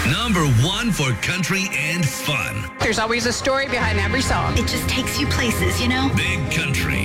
Number 1 for country and fun. There's always a story behind every song. It just takes you places, you know? Big Country.